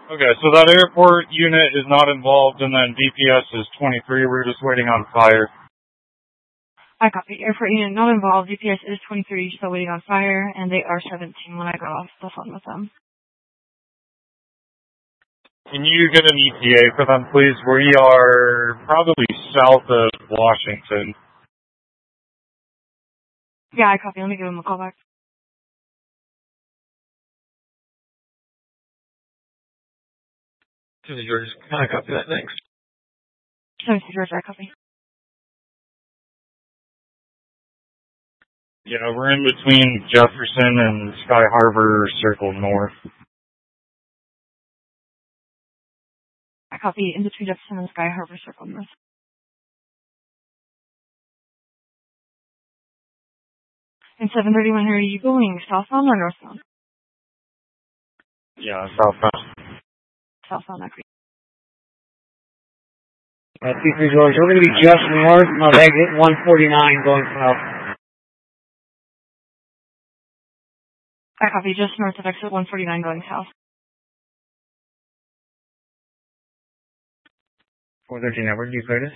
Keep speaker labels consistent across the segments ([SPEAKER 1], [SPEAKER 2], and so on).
[SPEAKER 1] Okay, so that airport unit is not involved, and then DPS is 23. We're just waiting on fire.
[SPEAKER 2] I copy. Airport unit not involved. DPS is 23, still waiting on fire, and they are 17 when I got off the phone with them.
[SPEAKER 1] Can you get an ETA for them, please? We are probably south of Washington.
[SPEAKER 2] Yeah, I copy. Let me give them a call back.
[SPEAKER 3] George, can I copy that next?
[SPEAKER 2] 17 George, I copy.
[SPEAKER 1] Yeah, we're in between Jefferson and Sky Harbor Circle North.
[SPEAKER 2] I copy in between Jefferson and Sky Harbor Circle North. And 731, are you going southbound or northbound?
[SPEAKER 1] Yeah, southbound.
[SPEAKER 2] Southbound, I agree.
[SPEAKER 4] 23 George, we're going to be just north of exit 149 going south.
[SPEAKER 2] I copy, just north of exit 149 going south.
[SPEAKER 4] 413 Edward, do you clear this?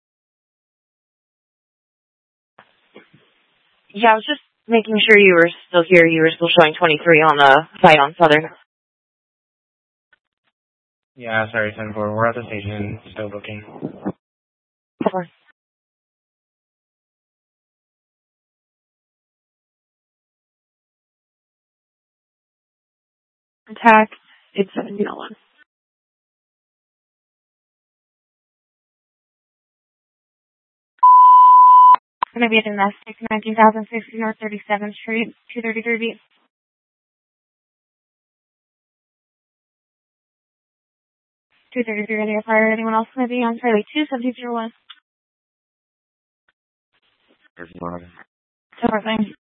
[SPEAKER 5] Yeah, I was just making sure you were still here. You were still showing 23 on the site on Southern.
[SPEAKER 4] Yeah, sorry, 10-4. We're at the station, still looking.
[SPEAKER 5] Of course. Attack, it's 1701. Going to be at domestic, 19,060 North 37th Street, 233 B. 233 ready to fire. Anyone else going to be on Charlie 27201?
[SPEAKER 3] There's one.
[SPEAKER 5] So,